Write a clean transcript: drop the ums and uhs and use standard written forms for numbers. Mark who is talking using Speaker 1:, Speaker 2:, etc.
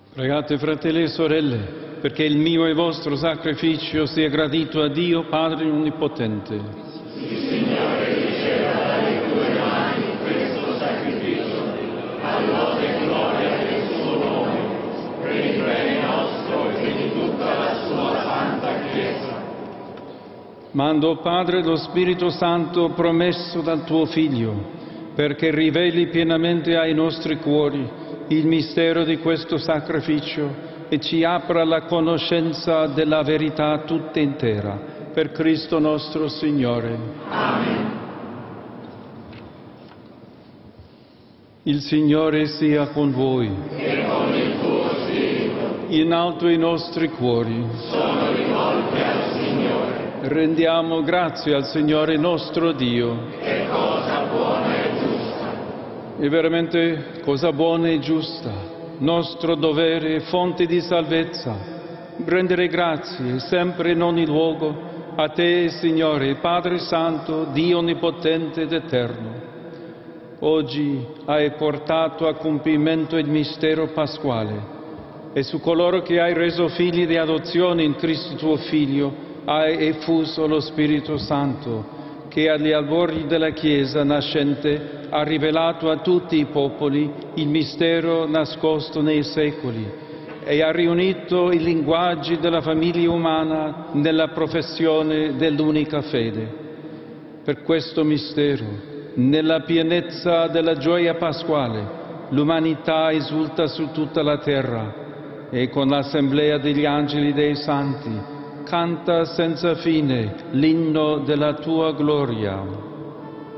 Speaker 1: Pregate, fratelli e sorelle, perché il mio e vostro sacrificio sia gradito a Dio Padre Onnipotente.
Speaker 2: Il Signore riceva dalle tue mani questo sacrificio, a lode e gloria del suo nome, per il bene nostro e di tutta la sua santa Chiesa.
Speaker 1: Mando, Padre, lo Spirito Santo promesso dal tuo Figlio, perché riveli pienamente ai nostri cuori il mistero di questo sacrificio e ci apra la conoscenza della verità tutta intera. Per Cristo nostro Signore.
Speaker 2: Amen.
Speaker 1: Il Signore sia con voi.
Speaker 2: E con il tuo spirito.
Speaker 1: In alto i nostri cuori.
Speaker 2: Sono rivolti al Signore.
Speaker 1: Rendiamo grazie al Signore nostro Dio.
Speaker 2: Che cosa buona e giusta.
Speaker 1: È veramente cosa buona e giusta, nostro dovere e fonte di salvezza, rendere grazie sempre in ogni luogo a Te, Signore, Padre Santo, Dio Onnipotente ed Eterno. Oggi hai portato a compimento il mistero pasquale e su coloro che hai reso figli di adozione in Cristo tuo Figlio hai effuso lo Spirito Santo, che agli albori della Chiesa nascente ha rivelato a tutti i popoli il mistero nascosto nei secoli e ha riunito i linguaggi della famiglia umana nella professione dell'unica fede. Per questo mistero, nella pienezza della gioia pasquale, l'umanità esulta su tutta la terra e con l'assemblea degli angeli e dei santi canta senza fine l'inno della tua gloria.